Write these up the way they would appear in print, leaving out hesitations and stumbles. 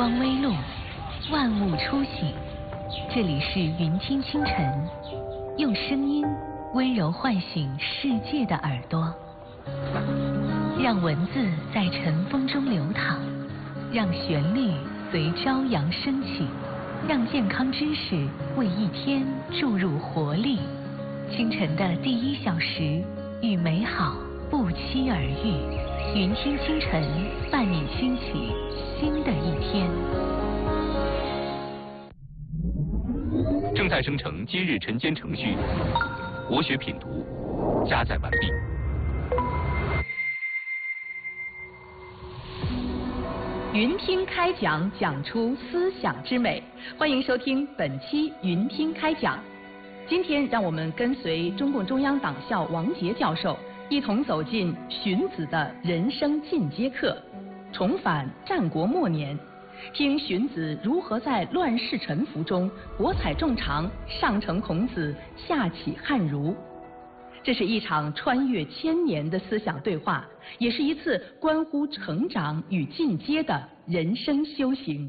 光微露，万物初醒。这里是云听清晨，用声音温柔唤醒世界的耳朵，让文字在晨风中流淌，让旋律随朝阳升起，让健康知识为一天注入活力。清晨的第1小时，与美好不期而遇。云听清晨，伴你兴起新的一天。 正在生成今日晨间程序，国学品读加载完毕。 云听开讲，讲出思想之美。欢迎收听本期云听开讲。今天让我们跟随中共中央党校王杰教授，一同走进荀子的人生进阶课，重返战国末年，听荀子如何在乱世沉浮中博采众长，上承孔子，下启汉儒。这是一场穿越1000年的思想对话，也是一次关乎成长与进阶的人生修行。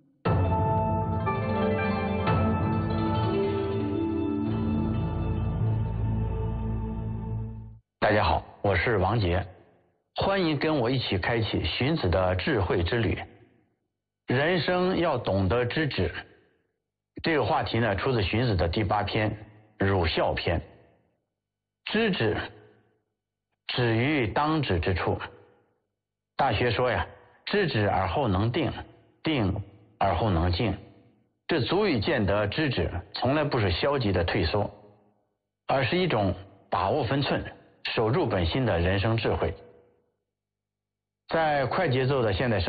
大家好，我是王杰，欢迎跟我一起开启荀子的智慧之旅。人生要懂得知止，这个话题呢，出自荀子的第8篇《儒孝篇》。知止，止于当止之处。大学说呀，知止而后能定，定而后能静。这足以见得知止从来不是消极的退缩，而是一种把握分寸，守住本心的人生智慧。在快节奏的现代生活